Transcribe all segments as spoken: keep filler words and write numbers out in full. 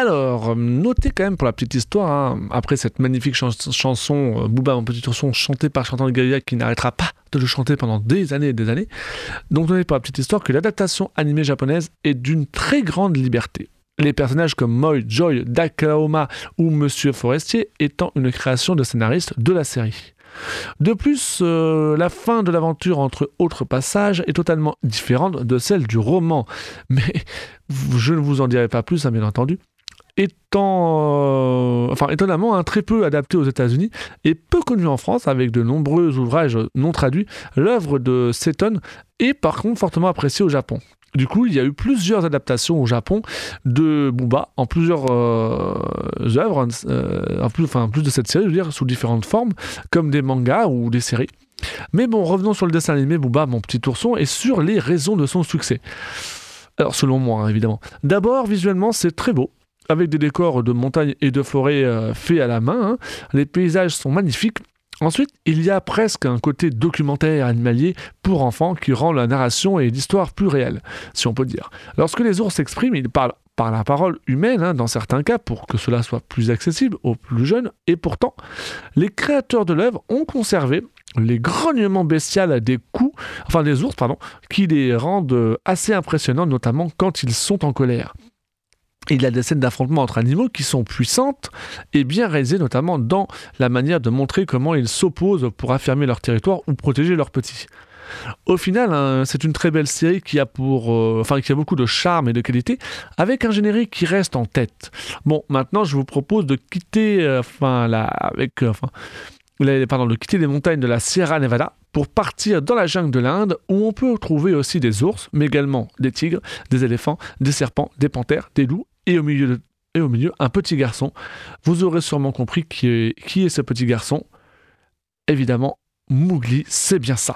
Alors, notez quand même pour la petite histoire, hein, après cette magnifique chan- chanson euh, Booba mon petit ourson chantée par Chantal Gaillard qui n'arrêtera pas de le chanter pendant des années et des années, donc notez pour la petite histoire que l'adaptation animée japonaise est d'une très grande liberté. Les personnages comme Moi, Joy, Dakaoma ou Monsieur Forestier étant une création de scénaristes de la série. De plus, euh, la fin de l'aventure entre autres passages est totalement différente de celle du roman, mais je ne vous en dirai pas plus, hein, bien entendu. Étant, euh, enfin, étonnamment, hein, très peu adapté aux États-Unis et peu connu en France, avec de nombreux ouvrages non traduits, l'œuvre de Seton est par contre fortement appréciée au Japon. Du coup, il y a eu plusieurs adaptations au Japon de Booba en plusieurs euh, œuvres, euh, en, plus, enfin, en plus de cette série, je veux dire, sous différentes formes, comme des mangas ou des séries. Mais bon, revenons sur le dessin animé Booba, mon petit ourson, et sur les raisons de son succès. Alors, selon moi, hein, évidemment. D'abord, visuellement, c'est très beau, avec des décors de montagnes et de forêts euh, faits à la main. Hein. Les paysages sont magnifiques. Ensuite, il y a presque un côté documentaire animalier pour enfants qui rend la narration et l'histoire plus réelles, si on peut dire. Lorsque les ours s'expriment, ils parlent par la parole humaine, hein, dans certains cas, pour que cela soit plus accessible aux plus jeunes, et pourtant, les créateurs de l'œuvre ont conservé les grognements bestiaux des coups, enfin des ours, pardon, qui les rendent assez impressionnants, notamment quand ils sont en colère. Il y a des scènes d'affrontement entre animaux qui sont puissantes et bien réalisées, notamment dans la manière de montrer comment ils s'opposent pour affirmer leur territoire ou protéger leurs petits. Au final, hein, c'est une très belle série qui a, pour, euh, enfin, qui a beaucoup de charme et de qualité, avec un générique qui reste en tête. Bon, maintenant, je vous propose de quitter, euh, enfin, la, avec, euh, enfin, les, pardon, de quitter les montagnes de la Sierra Nevada pour partir dans la jungle de l'Inde où on peut trouver aussi des ours, mais également des tigres, des éléphants, des serpents, des panthères, des loups et au milieu, de, et au milieu un petit garçon. Vous aurez sûrement compris qui est, qui est ce petit garçon. Évidemment, Mowgli, c'est bien ça.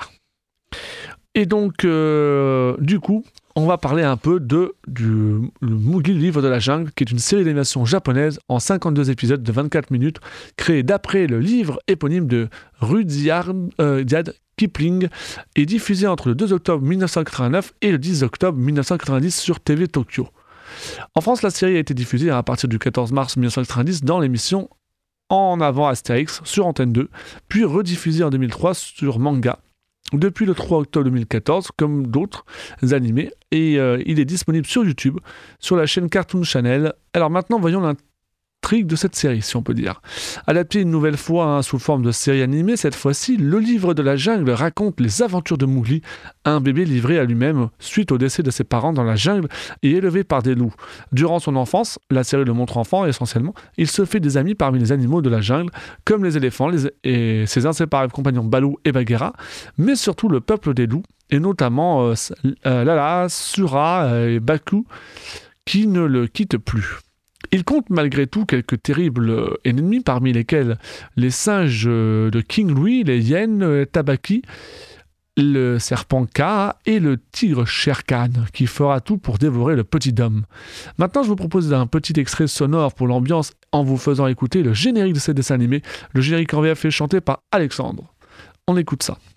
Et donc, euh, du coup, on va parler un peu de du le Mowgli, le livre de la jungle, qui est une série d'animation japonaise en cinquante-deux épisodes de vingt-quatre minutes, créée d'après le livre éponyme de Rudyard euh, Kipling et diffusée entre le deux octobre mille neuf cent quatre-vingt-neuf et le dix octobre mille neuf cent quatre-vingt-dix sur T V Tokyo. En France, la série a été diffusée à partir du quatorze mars mille neuf cent quatre-vingt-dix dans l'émission En avant Astérix sur Antenne deux, puis rediffusée en deux mille trois sur Manga, depuis le trois octobre deux mille quatorze, comme d'autres animés, et euh, il est disponible sur YouTube, sur la chaîne Cartoon Channel. Alors maintenant, voyons l'intrigue de cette série, si on peut dire. Adapté une nouvelle fois, hein, sous forme de série animée, cette fois-ci, le livre de la jungle raconte les aventures de Mowgli, un bébé livré à lui-même suite au décès de ses parents dans la jungle et élevé par des loups. Durant son enfance, la série le montre enfant essentiellement, il se fait des amis parmi les animaux de la jungle, comme les éléphants les, et ses inséparables compagnons Balou et Bagheera, mais surtout le peuple des loups, et notamment euh, euh, Lala, Sura euh, et Baku, qui ne le quittent plus. Il compte malgré tout quelques terribles ennemis, parmi lesquels les singes de King Louis, les hyènes Tabaki, le serpent Kaa et le tigre Shere Khan, qui fera tout pour dévorer le petit Dom. Maintenant, je vous propose un petit extrait sonore pour l'ambiance en vous faisant écouter le générique de ce dessin animé. Le générique en V F est chanté par Alexandre. On écoute ça.